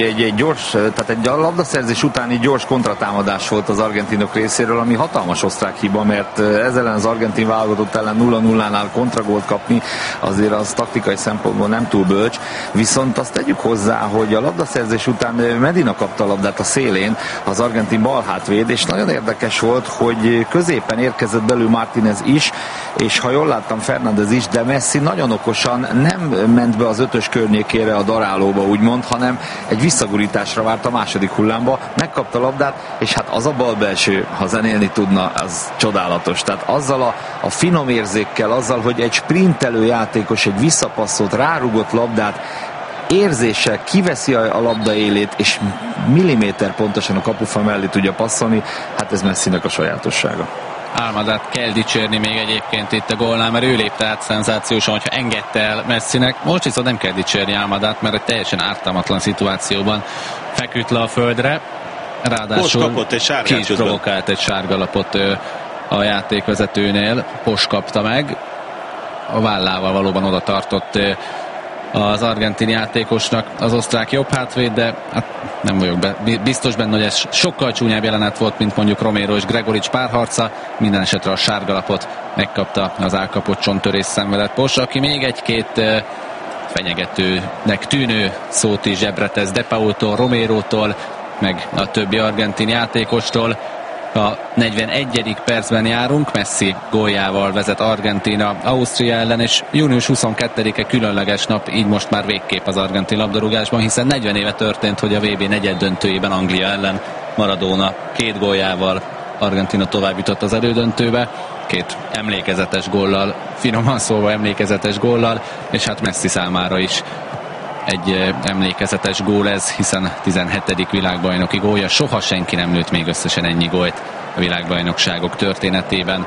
Egy gyors, tehát egy labdaszerzés utáni gyors kontratámadás volt az argentinok részéről, ami hatalmas osztrák hiba, mert ez ellen az argentin válogatott ellen 0-0-nál kontragólt kapni, azért az taktikai szempontból nem túl bölcs, viszont azt tegyük hozzá, hogy a labdaszerzés után Medina kapta a labdát a szélén, az argentin bal hátvéd, és nagyon érdekes volt, hogy középen érkezett belül Martínez is, és ha jól láttam, Fernández is, de Messi nagyon okosan nem ment be az ötös környékére a darálóba, úgymond, hanem egy visszagurításra várt a második hullámba, megkapta a labdát, és hát az a bal belső, ha zenélni tudna, az csodálatos. Tehát azzal a finom érzékkel, azzal, hogy egy sprintelő játékos egy visszapasszolt, rárugott labdát érzéssel kiveszi a labda élét, és milliméter pontosan a kapufa mellé tudja passzolni, hát ez Messinek a sajátossága. Almadát kell dicsérni még egyébként itt a gólnál, mert ő lépte át szenzációsan, hogyha engedte el Messinek. Most viszont nem kell dicsérni Almadát, mert egy teljesen ártalmatlan szituációban feküdt le a földre. Ráadásul ki is provokált egy sárgalapot a játékvezetőnél. Pos kapta meg. A vállával valóban oda tartott az argentin játékosnak az osztrák jobb hátvéd, de hát nem vagyok biztos benne, hogy ez sokkal csúnyább jelenet volt, mint mondjuk Romero és Gregorics párharca. Minden esetre a sárgalapot megkapta az elkapott csonttörés szenvedett Pos, aki még egy-két fenyegetőnek tűnő szót is zsebre tesz De Paultól, Romérótól, meg a többi argentin játékostól. A 41. percben járunk, Messi góljával vezet Argentína Ausztria ellen, és június 22-e különleges nap, így most már végképp az argentin labdarúgásban, hiszen 40 éve történt, hogy a VB negyeddöntőjében Anglia ellen Maradona 2 góljával Argentína tovább jutott az elődöntőbe, 2 emlékezetes góllal, finoman szólva emlékezetes góllal, és hát Messi számára is egy emlékezetes gól ez, hiszen 17. világbajnoki gólja, soha senki nem lőtt még összesen ennyi gólt a világbajnokságok történetében,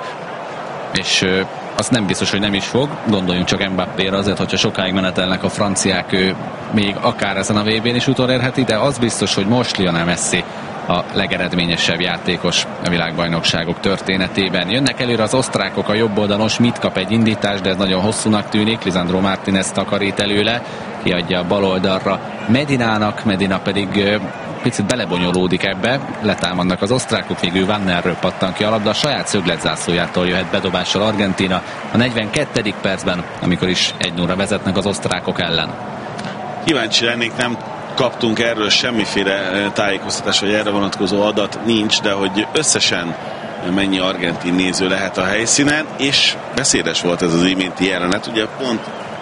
és az nem biztos, hogy nem is fog, gondoljunk csak Mbappéra, azért, hogyha sokáig menetelnek a franciák, ő még akár ezen a VB-n is utolérheti, de az biztos, hogy most Lionel Messi a legeredményesebb játékos a világbajnokságok történetében. Jönnek előre az osztrákok, a jobb oldalon, Schmidt kap egy indítást, de ez nagyon hosszúnak tűnik, Lisandro Martínez takarít előle, kiadja a bal oldalra Medinának, Medina pedig picit belebonyolódik ebbe, letámadnak az osztrákok, végül Vannerről pattan ki a labda, a saját szögletzászlójától jöhet bedobással Argentína a 42. percben, amikor is 1-0-ra vezetnek az osztrákok ellen. Kíváncsi lennék, nem kaptunk erről semmiféle tájékoztatás, vagy erre vonatkozó adat nincs, de hogy összesen mennyi argentin néző lehet a helyszínen, és beszédes volt ez az iménti jelenet, ugye pont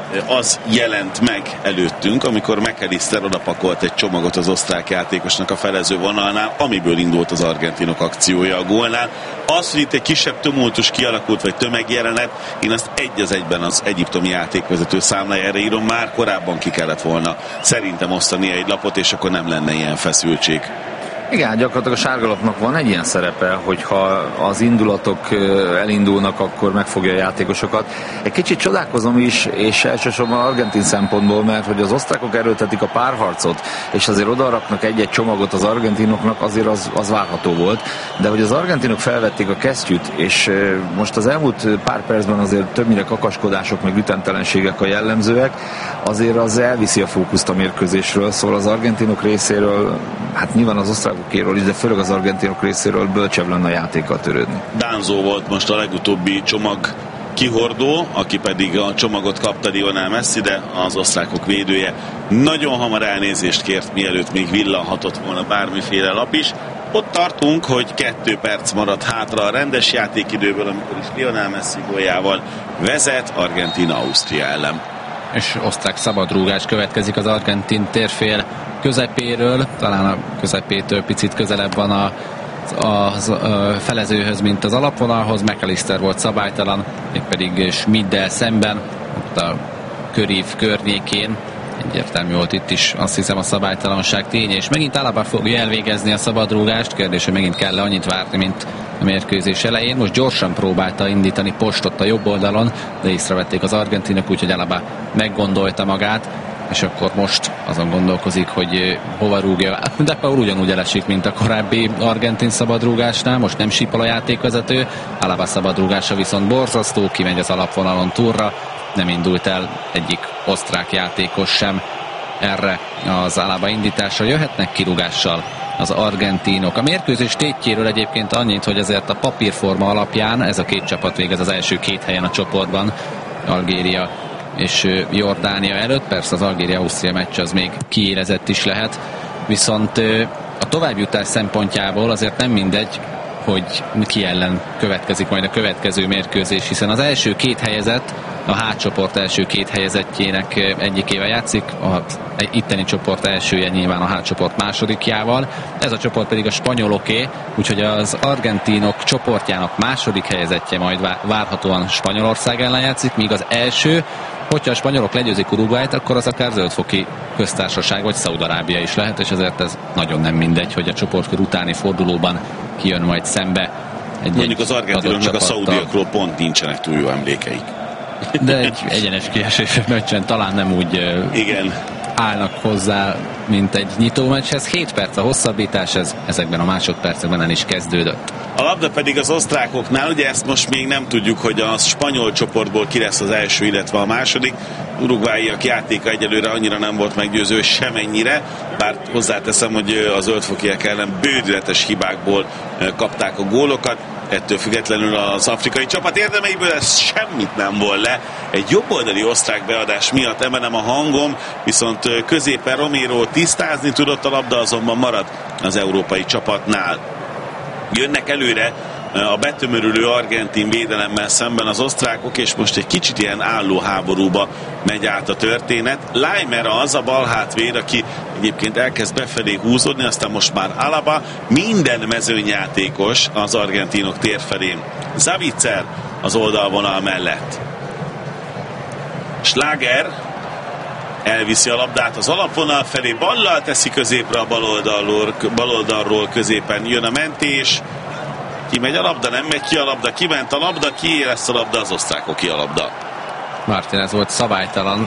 az jelent meg előttünk, amikor McAllister odapakolt egy csomagot az osztrák játékosnak a felező vonalnál, amiből indult az argentinok akciója a gólnál. Az, hogy itt egy kisebb tumultus kialakult, vagy tömegjelenet, én azt egy az egyben az egyiptomi játékvezető számlájára írom, már korábban ki kellett volna szerintem osztani egy lapot, és akkor nem lenne ilyen feszültség. Igen, gyakorlatilag a sárgalapnak van egy ilyen szerepe, hogyha az indulatok elindulnak, akkor megfogja a játékosokat. Egy kicsit csodálkozom is, és elsősorban argentin szempontból, mert hogy az osztrákok erőltetik a párharcot, és azért odaraknak egy-egy csomagot az argentinoknak, azért az várható volt. De hogy az argentinok felvették a kesztyűt, és most az elmúlt pár percben azért többnyire kakaskodások, meg ütemtelenségek a jellemzőek, azért az elviszi a fókuszt a mérkőzésről, szóval az argentinok részéről, hát nyilván az osztrákokéről is, de főleg az argentinok részéről bölcsebb lenne a játékkal törődni. Dánzó volt most a legutóbbi csomag kihordó, aki pedig a csomagot kapta Lionel Messi, de az osztrákok védője nagyon hamar elnézést kért, mielőtt még villanhatott volna bármiféle lap is. Ott tartunk, hogy 2 perc maradt hátra a rendes játékidőből, amikor is Lionel Messi góljával vezet Argentína Ausztria ellen. És osztrák szabadrúgás következik az argentin térfél közepéről, talán a közepétől picit közelebb van a felezőhöz, mint az alapvonalhoz. McAllister volt szabálytalan, mégpedig Schmiddel szemben, ott a körív környékén. Egyértelmű volt itt is, azt hiszem, a szabálytalanság ténye, és megint Alaba fogja elvégezni a szabadrúgást. Kérdés, hogy megint kell annyit várni, mint a mérkőzés elején. Most gyorsan próbálta indítani Postot a jobb oldalon, de észrevették az argentinok, úgyhogy Alaba meggondolta magát, és akkor most azon gondolkozik, hogy hova rúgja. De Paul ugyanúgy elesik, mint a korábbi argentin szabadrúgásnál, most nem sípol a játékvezető, Alaba szabadrúgása viszont borzasztó, kimegy az alapvonalon túlra, nem indult el egyik osztrák játékos sem erre az Alaba indításra. Jöhetnek kirúgással az argentinok. A mérkőzés tétjéről egyébként annyit, hogy azért a papírforma alapján ez a két csapat végez az első két helyen a csoportban, Algéria és Jordánia előtt. Persze az Algéria-Ausztria meccs az még kiélezett is lehet, viszont a továbbjutás szempontjából azért nem mindegy, hogy ki ellen következik majd a következő mérkőzés, hiszen az első két helyezett, a H csoport első két helyezettjének egyikével játszik, az itteni csoport elsője nyilván a H csoport másodikjával, ez a csoport pedig a spanyoloké, úgyhogy az argentinok csoportjának második helyezettje majd várhatóan Spanyolország ellen játszik, míg az első, hogyha a spanyolok legyőzik Uruguayt, akkor az akár Zöld-foki Köztársaság vagy Szaúd-Arábia is lehet, és ezért ez nagyon nem mindegy, hogy a csoportkör utáni fordulóban kijön majd szembe mondjuk az argentinoknak a szaudiakról pont nincsenek túl jó emlékeik. De egy egyenes kieséses meccsen talán nem úgy igen. állnak hozzá, mint egy nyitómeccshez. 7 perc a hosszabbítás, ez ezekben a másodpercekben el is kezdődött. A labda pedig az osztrákoknál, ugye ezt most még nem tudjuk, hogy a spanyol csoportból ki lesz az első, illetve a második. Uruguayiak játéka egyelőre annyira nem volt meggyőző, semennyire, bár hozzáteszem, hogy az zöldfokiek ellen bődületes hibákból kapták a gólokat. Ettől függetlenül az afrikai csapat érdemeiből ez semmit nem volt le. Egy jobboldali osztrák beadás miatt emelem a hangom, viszont középen Romero tisztázni tudott, a labda azonban marad az európai csapatnál. Jönnek előre a betömörülő argentin védelemmel szemben az osztrákok, és most egy kicsit ilyen álló háborúba megy át a történet. Laimer az a balhátvéd, aki egyébként elkezd befelé húzódni, aztán most már Alaba, minden mezőnyjátékos az argentinok térfelén. Zavitzer az oldalvonal mellett. Schlager elviszi a labdát az alapvonal felé, ballal teszi középre a baloldalról középen jön a mentés. Kimegy a labda, nem megy ki a labda, kiment a labda, kié lesz a labda, az osztrákoké a labda. Martínez volt szabálytalan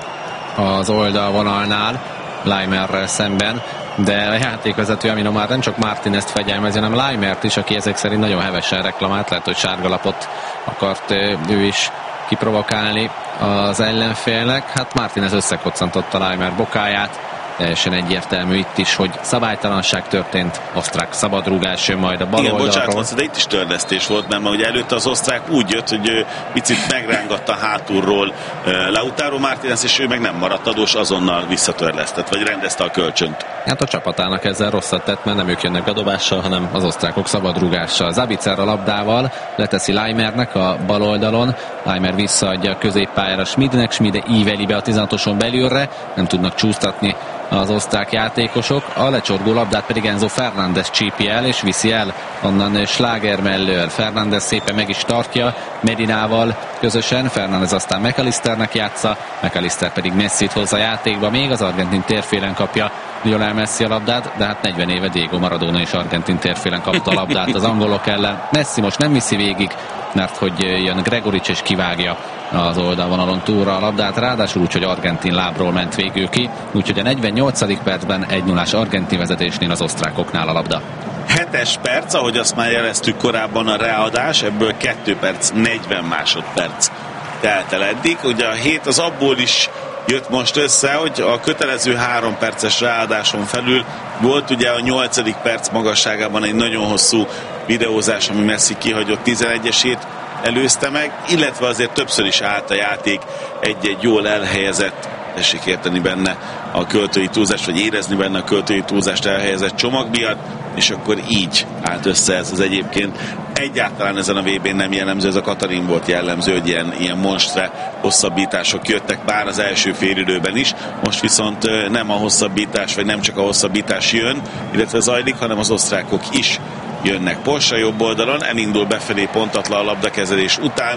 az oldalvonalnál Laimerrel szemben, de a játékvezető Amino már nem csak Martínezt fegyelmezi, hanem Laimert is, aki ezek szerint nagyon hevesen reklamált, lehet, hogy sárgalapot akart ő is kiprovokálni az ellenfélnek. Hát Martínez összekoccantotta Laimer bokáját, teljesen egyértelmű itt is, hogy szabálytalanság történt, osztrák szabadrúgás jön majd a bal oldalról. Igen, bocsánat, de itt is törlesztés volt, mert ugye előtte az osztrák úgy jött, hogy picit megrángatta hátulról Lautaro Martínez, és ő meg nem maradt adós, azonnal visszatörlesztett, vagy rendezte a kölcsönt. Hát a csapatának ezzel rosszat tett, mert nem ők jönnek bedobással, hanem az osztrákok szabadrúgással. Zavitzer a labdával leteszi Laimernek a bal oldalon, Laimer visszaadja a középpályára Schmidnek, Schmid íveli be a 16-oson belülre, nem tudnak csúsztatni az osztrák játékosok, a lecsorgó labdát pedig Enzo Fernández csípi el, és viszi el onnan Schlager mellől. Fernández szépen meg is tartja Medinával közösen, Fernández aztán McAllisternek játsza, McAllister pedig Messit hozza játékba, még az argentin térfélen kapja Lionel Messi a labdát, de hát 40 éve Diego Maradona is argentin térfélen kapta a labdát az angolok ellen. Messi most nem viszi végig, mert hogy jön Gregorics és kivágja az oldalvonalon túlra a labdát, ráadásul úgy, hogy argentin lábról ment végül ki, úgyhogy a 48. percben 1-0-ás argentin vezetésnél az osztrákoknál a labda. 7-es perc, ahogy azt már jeleztük korábban a ráadás, ebből 2 perc, 40 másodperc telt el eddig. Ugye a 7 az abból is jött most össze, hogy a kötelező 3 perces ráadáson felül volt ugye a 8. perc magasságában egy nagyon hosszú videózás, ami Messi kihagyott 11-esét előzte meg, illetve azért többször is állt a játék egy-egy jól elhelyezett, tessék érteni benne a költői túlzást, vagy érezni benne a költői túlzást elhelyezett csomag miatt, és akkor így állt össze ez az egyébként. Egyáltalán ezen a VB-n nem jellemző, ez a Katarin volt jellemző, hogy ilyen monstre hosszabbítások jöttek bár az első félidőben is, most viszont nem a hosszabbítás, vagy nem csak a hosszabbítás jön, illetve zajlik, hanem az osztrákok is jönnek. Porsche jobb oldalon, elindul befelé pontatlan labdakezelés után,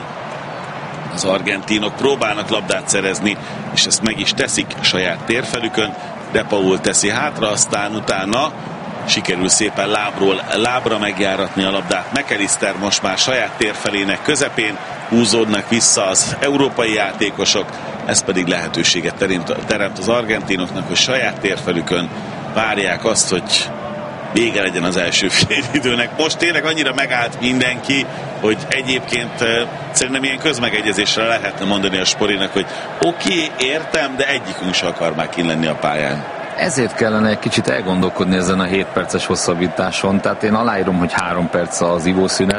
az argentinok próbálnak labdát szerezni, és ezt meg is teszik saját térfelükön, de Paul teszi hátra, aztán utána sikerül szépen lábról lábra megjáratni a labdát. McAllister most már saját térfelének közepén, húzódnak vissza az európai játékosok, ez pedig lehetőséget teremt az argentinoknak, hogy saját térfelükön várják azt, hogy vége legyen az első félidőnek. Most tényleg annyira megállt mindenki, hogy egyébként szerintem ilyen közmegegyezésre lehetne mondani a Sporinak, hogy oké, értem, de egyikünk se akar már kint lenni a pályán. Ezért kellene egy kicsit elgondolkodni ezen a 7 perces hosszabbításon. Tehát én aláírom, hogy 3 perc az ivószünet,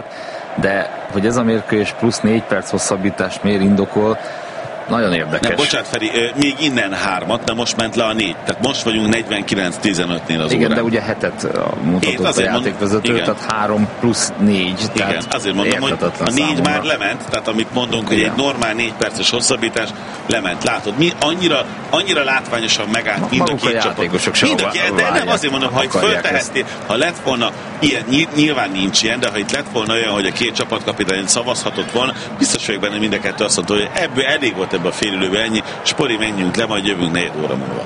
de hogy ez a mérkőzés plusz 4 perc hosszabbítást miért indokol, nagyon érdekes. Nem, bocsánat Feri, még innen 3-at, de most ment le a 4. Tehát most vagyunk 49-15-nél az igen, órán. De ugye hetet mutatott a játékvezető, tehát 3 plusz 4. Igen, tehát azért mondom, hogy a 4 már lement, tehát amit mondunk, hogy egy normál 4 perces hosszabbítás lement. Látod, mi annyira látványosan megállt mind a két csapat. De nem azért mondom, ha itt föltehettél, ha lett volna ilyen, nyilván nincs ilyen, de ha itt lett volna olyan, hogy a két csapatkapitány szavazhatott volna, biztos vagyok benne, mind a kettő azt mondta, hogy ebből elég volt ebben a félidőben ennyi, Spori, menjünk le, majd jövünk 4 óra múlva.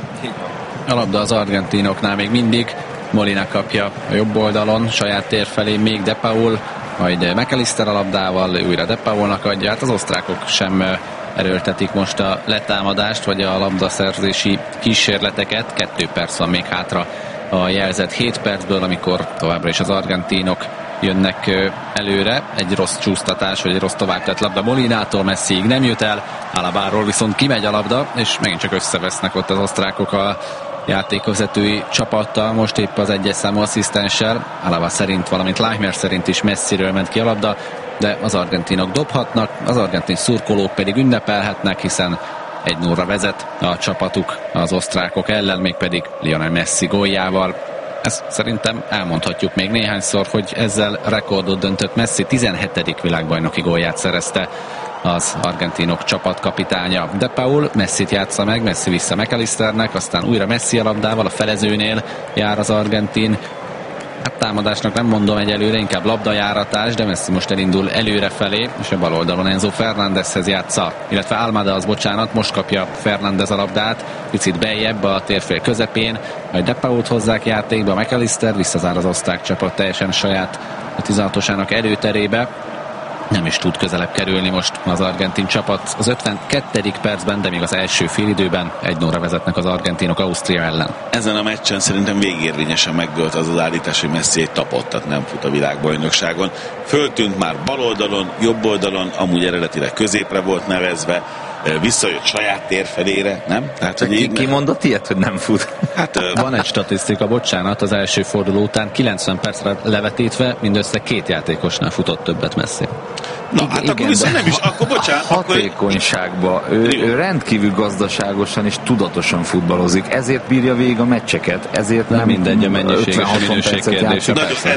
A labda az argentinoknál még mindig, Molina kapja a jobb oldalon, saját tér felé még De Paul, majd McAllister a labdával, újra De Paulnak adja, hát az osztrákok sem erőltetik most a letámadást, vagy a labdaszerzési kísérleteket, 2 perc van még hátra a jelzett 7 percből, amikor továbbra is az argentinok jönnek előre. Egy rossz csúsztatás, vagy egy rossz továbbtett labda Molinától Messiig nem jut el, Alabáról viszont kimegy a labda, és megint csak összevesznek ott az osztrákok a játékvezetői csapattal, most épp az egyes számú asszisztenssel, Alaba szerint, valamint Leimer szerint is Messiről ment ki a labda, de az argentinok dobhatnak, az argentin szurkolók pedig ünnepelhetnek, hiszen 1-0-ra vezet a csapatuk az osztrákok ellen, mégpedig Lionel Messi góljával. Ezt szerintem elmondhatjuk még néhányszor, hogy ezzel rekordot döntött Messi, 17. világbajnoki gólját szerezte az argentinok csapatkapitánya. De Paul Messit játsza meg, Messi vissza McAllisternek, aztán újra Messi a labdával, a felezőnél jár az argentin. Hát támadásnak nem mondom egyelőre, inkább labdajáratás, de Messi most elindul előrefelé, és a bal oldalon Enzo Fernándezhez játsza, illetve Almada az, bocsánat, most kapja Fernández a labdát, picit beljebb a térfél közepén, majd De Pault hozzák játékba, McAllister visszazár az osztrák csapat teljesen saját a 16-osának előterébe, nem is tud közelebb kerülni most az argentin csapat. Az 52. percben, de még az első félidőben 1-0-ra vezetnek az argentinok Ausztria ellen. Ezen a meccsen szerintem végérvényesen megdőlt az állítás, hogy Messi egy tapottat nem fut a világbajnokságon. Föltűnt már bal oldalon, jobb oldalon, amúgy eredetileg középre volt nevezve, visszajött saját tér felére, nem? Tehát, hogy ki mondott ilyet, hogy nem fut? Hát van egy statisztika, bocsánat, az első forduló után 90 percre levetítve mindössze 2 játékosnál futott többet Messi. Na, hát igen, akkor viszont nem is, akkor bocsánat. Hatékonyságba. Ő rendkívül gazdaságosan és tudatosan futballozik, ezért bírja végig a meccseket, ezért nem mindegy a mennyiség és a minőség kérdése.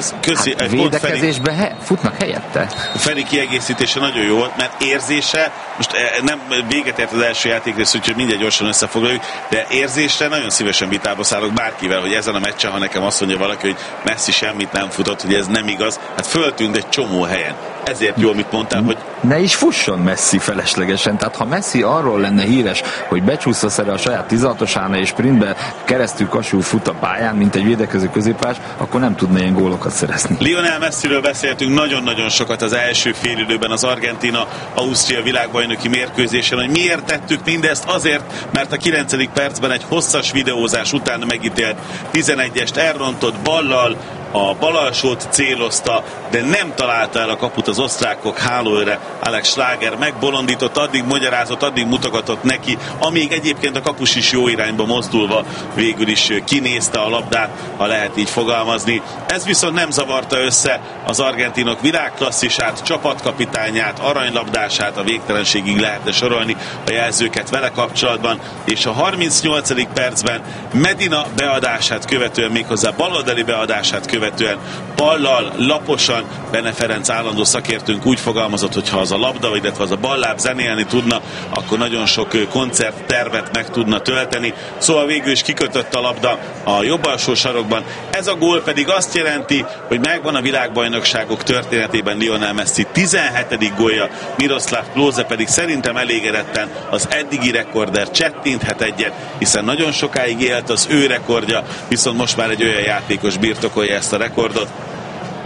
Védekezésben futnak helyette. A Feri kiegészítése nagyon jó volt, mert érzése, most nem véget ért az első játékrész, úgyhogy mindegy gyorsan összefoglaljuk, de érzésre nagyon szívesen vitába szállok bárkivel, hogy ezen a meccsen, ha nekem azt mondja valaki, hogy Messi semmit nem futott, hogy ez nem igaz, hát föltűnt egy csomó helyen. Ezért jó, amit mondtál, hogy ne is fusson Messi feleslegesen. Tehát ha Messi arról lenne híres, hogy becsúsztasz erre a saját 16-osánál és sprintbe keresztül kasul fut a pályán, mint egy védekező középpás, akkor nem tudna ilyen gólokat szerezni. Lionel Messiről beszéltünk nagyon-nagyon sokat az első félidőben az Argentína-Ausztria világbajnoki mérkőzésen, hogy miért tettük mindezt? Azért, mert a 9. percben egy hosszas videózás után megítélt 11-est elrontott ballal, a bal alsót célozta, de nem találta el a kaput az osztrákok hálóőre. Alex Schlager megbolondított, addig magyarázott, addig mutogatott neki, amíg egyébként a kapus is jó irányba mozdulva végül is kinézte a labdát, ha lehet így fogalmazni. Ez viszont nem zavarta össze az argentinok világklasszisát, csapatkapitányát, aranylabdását, a végtelenségig lehetne sorolni a jelzőket vele kapcsolatban, és a 38. percben Medina beadását követően, méghozzá baloldali beadását követően ballal, laposan, Bene Ferenc állandó szakértőnk úgy fogalmazott, hogy ha az a labda, illetve az a balláb zenélni tudna, akkor nagyon sok koncerttervet meg tudna tölteni. Szóval végül is kikötött a labda a jobb alsó sarokban. Ez a gól pedig azt jelenti, hogy megvan a világbajnokságok történetében Lionel Messi 17. gólja, Miroslav Klose pedig szerintem elégedetten az eddigi rekorder csettinthet egyet, hiszen nagyon sokáig élt az ő rekordja, viszont most már egy olyan játékos birtokolja ezt a rekordot,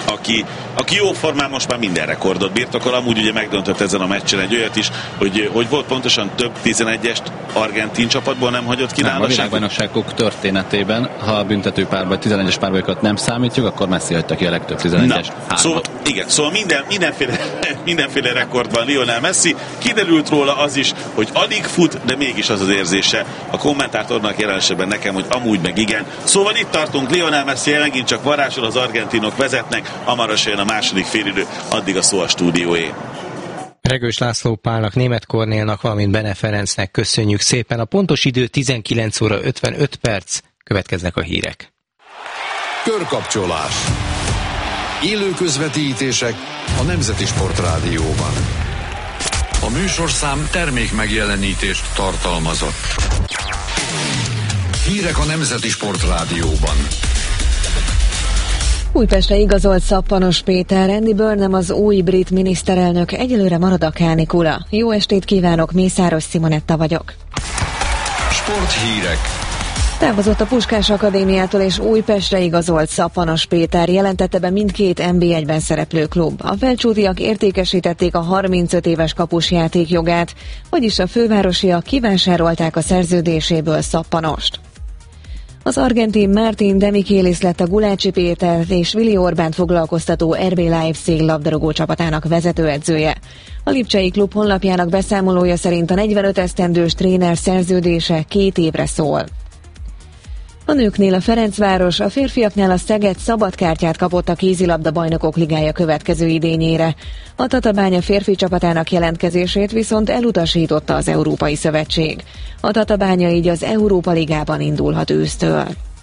aki jó formán most már minden rekordot birtokol, amúgy ugye megdöntött ezen a meccsen egy olyat is, hogy volt pontosan több 11-est argentin csapatból nem hagyott ki. Nem, a világbajnokságok történetében, ha a büntetőpárban 11-es párbajkat nem számítjuk, akkor Messi hagyta ki a legtöbb 11-es. Szóval mindenféle rekordban Lionel Messi. Kiderült róla az is, hogy alig fut, de mégis az az érzése a kommentátornak, jelenségben nekem, hogy amúgy meg igen. Szóval itt tartunk, Lionel Messi megint csak varázsol, az argentinok vezetnek, hamarosan jön a második félidő, addig a szó a stúdióé. Regős László Pálnak, Németh Kornélnak, valamint Bene Ferencnek köszönjük szépen. A pontos idő 19 óra 55 perc, következnek a hírek. Körkapcsolás. Élő közvetítések a Nemzeti Sportrádióban. A műsorszám termék megjelenítést tartalmazott. Hírek a Nemzeti Sportrádióban. Újpestre igazolt Szappanos Péter, Andy Burnham az új brit miniszterelnök, egyelőre marad a kánikula. Jó estét kívánok, Mészáros Simonetta vagyok. Sporthírek. Távozott a Puskás Akadémiától és Újpestre igazolt Szappanos Péter, jelentette be mindkét NB1-ben szereplő klub. A felcsútiak értékesítették a 35 éves kapus játékjogát, vagyis a fővárosiak kivásárolták a szerződéséből Szappanost. Az argentin Martín de Michelis lett a Gulácsi Péter és Willi Orbánt foglalkoztató RB Leipzig labdarúgó csapatának vezetőedzője. A lipcsei klub honlapjának beszámolója szerint a 45 esztendős tréner szerződése 2 évre szól. A nőknél a Ferencváros, a férfiaknál a Szeged szabadkártyát kapott a kézilabda bajnokok ligája következő idényére. A Tatabánya férfi csapatának jelentkezését viszont elutasította az Európai Szövetség. A Tatabánya így az Európa Ligában indulhat ősztől.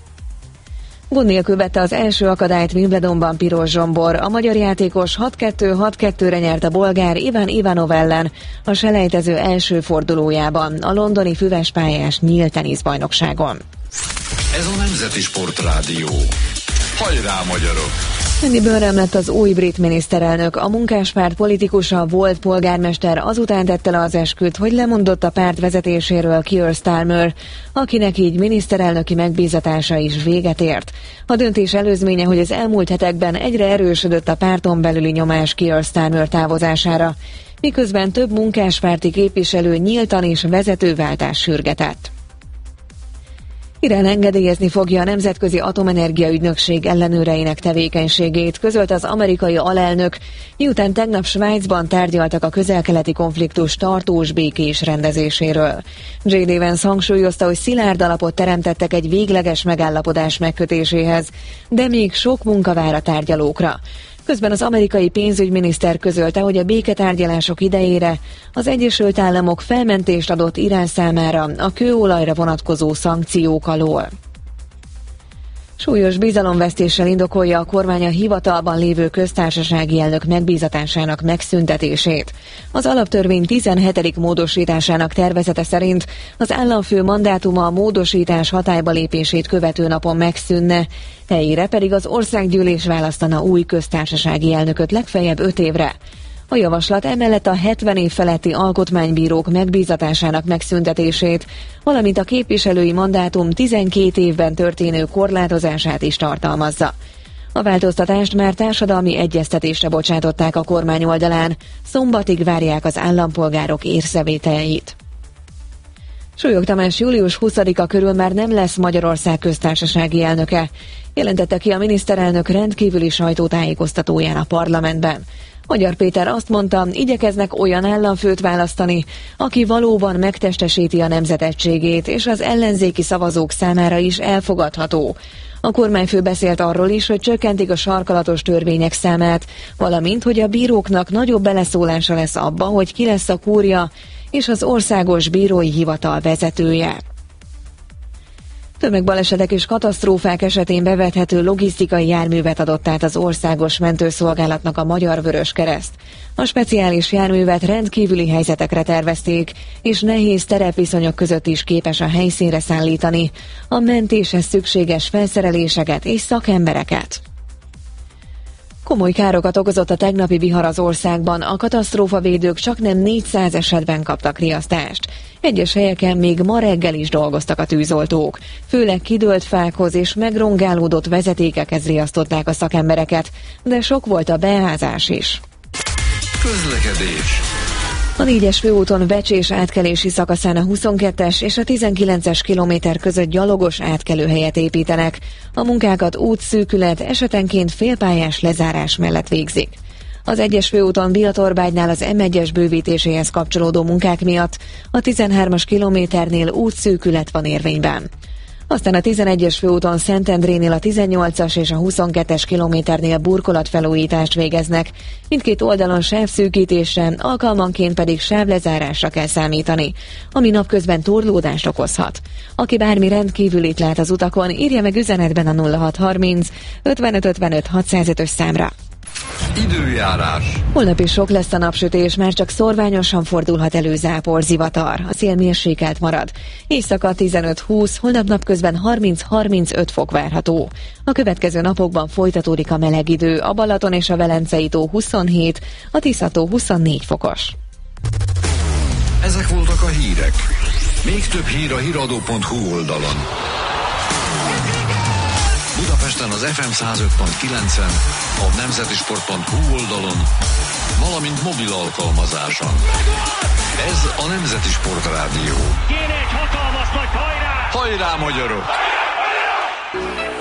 Gond nélkül vette az első akadályt Wimbledonban Piros Zsombor. A magyar játékos 6-2-6-2-re nyert a bolgár Ivan Ivanov ellen a selejtező első fordulójában a londoni füvespályás nyílt teniszbajnokságon. Ez a Nemzeti Sportrádió. Hajrá, magyarok! Andy Burnham lett az új brit miniszterelnök. A munkáspárt politikusa, volt polgármester azután tette le az esküt, hogy lemondott a párt vezetéséről Keir Starmer, akinek így miniszterelnöki megbízatása is véget ért. A döntés előzménye, hogy az elmúlt hetekben egyre erősödött a párton belüli nyomás Keir Starmer távozására, miközben több munkáspárti képviselő nyíltan és vezetőváltás sürgetett. Irán engedélyezni fogja a Nemzetközi Atomenergia Ügynökség ellenőreinek tevékenységét, közölte az amerikai alelnök, miután tegnap Svájcban tárgyaltak a közel-keleti konfliktus tartós békés rendezéséről. J.D. Vance hangsúlyozta, hogy szilárd alapot teremtettek egy végleges megállapodás megkötéséhez, de még sok munka vár a tárgyalókra. Közben az amerikai pénzügyminiszter közölte, hogy a béketárgyalások idejére az Egyesült Államok felmentést adott Irán számára a kőolajra vonatkozó szankciók alól. Súlyos bizalomvesztéssel indokolja a kormány a hivatalban lévő köztársasági elnök megbízatásának megszüntetését. Az alaptörvény 17. módosításának tervezete szerint az államfő mandátuma a módosítás hatályba lépését követő napon megszűnne, helyére pedig az országgyűlés választana új köztársasági elnököt legfeljebb 5 évre. A javaslat emellett a 70 év feletti alkotmánybírók megbízatásának megszüntetését, valamint a képviselői mandátum 12 évben történő korlátozását is tartalmazza. A változtatást már társadalmi egyeztetésre bocsátották a kormány oldalán, szombatig várják az állampolgárok észrevételjeit. Súlyog Tamás július 20-a körül már nem lesz Magyarország köztársasági elnöke, jelentette ki a miniszterelnök rendkívüli sajtótájékoztatóján a parlamentben. Magyar Péter azt mondta, igyekeznek olyan államfőt választani, aki valóban megtestesíti a nemzet egységét, és az ellenzéki szavazók számára is elfogadható. A kormányfő beszélt arról is, hogy csökkentik a sarkalatos törvények számát, valamint, hogy a bíróknak nagyobb beleszólása lesz abba, hogy ki lesz a kúria és az országos bírói hivatal vezetője. Tömegbalesetek és katasztrófák esetén bevethető logisztikai járművet adott át az Országos Mentőszolgálatnak a Magyar Vöröskereszt. A speciális járművet rendkívüli helyzetekre tervezték, és nehéz terepviszonyok között is képes a helyszínre szállítani a mentéshez szükséges felszereléseket és szakembereket. Komoly károkat okozott a tegnapi vihar az országban, a katasztrófavédők csaknem 400 esetben kaptak riasztást. Egyes helyeken még ma reggel is dolgoztak a tűzoltók. Főleg kidőlt fákhoz és megrongálódott vezetékekhez riasztották a szakembereket, de sok volt a beázás is. Közlekedés. A 4-es főúton Becsés átkelési szakaszán a 22-es és a 19-es kilométer között gyalogos átkelőhelyet építenek. A munkákat útszűkület, esetenként félpályás lezárás mellett végzik. Az 1-es főúton Bihatorbágynál az M1-es bővítéséhez kapcsolódó munkák miatt a 13-as kilométernél útszűkület van érvényben. Aztán a 11-es főúton Szentendrénél a 18-as és a 22-es kilométernél burkolatfelújítást végeznek. Mindkét oldalon sávszűkítésre, alkalmanként pedig sávlezárásra kell számítani, ami napközben torlódást okozhat. Aki bármi rendkívülit lát az utakon, írja meg üzenetben a 0630 55 55 605-ös számra. Időjárás. Holnap is sok lesz a napsütés, már csak szorványosan fordulhat elő zápor, zivatar. A szél mérsékelt marad. Éjszaka 15-20, holnap napközben 30-35 fok várható. A következő napokban folytatódik a meleg idő, a Balaton és a Velencei tó 27, a Tisza-tó 24 fokos. Ezek voltak a hírek. Még több hír a hiradó.hu oldalon. Budapesten az FM 105.9-en, a nemzetisport.hu oldalon, valamint mobil alkalmazáson. Ez a Nemzeti Sport Rádió. Kéne egy hatalmas nagy hajrá! Hajrá, magyarok!